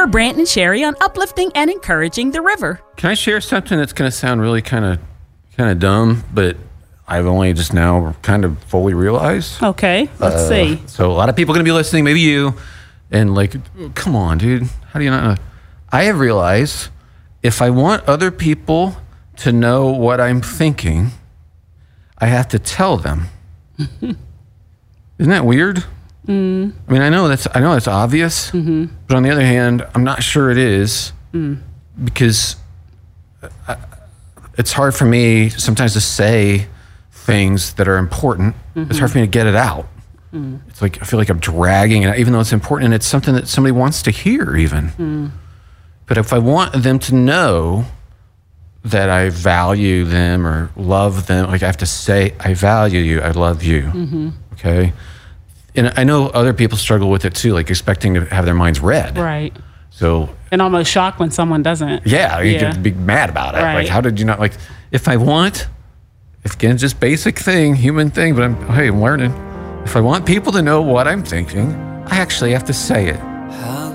are Brant and Sherry on uplifting and encouraging the river. Can I share something that's going to sound really kind of dumb, but I've only just now kind of fully realized? Okay, let's see. So a lot of people are going to be listening, maybe you, and like, come on, dude. How do you not know? I have realized if I want other people to know what I'm thinking, I have to tell them. Isn't that weird? I mean, I know that's obvious, but on the other hand, I'm not sure it is because it's hard for me sometimes to say things that are important. It's hard for me to get it out. It's like I feel like I'm dragging it, even though it's important and it's something that somebody wants to hear, even. But if I want them to know that I value them or love them, like I have to say, I value you, I love you. Okay. And I know other people struggle with it too, like expecting to have their minds read. Right. So. And almost shocked when someone doesn't. Yeah, you could be mad about it. Right. Like, how did you not, like, if again, just basic thing, human thing, but I'm learning. If I want people to know what I'm thinking, I actually have to say it.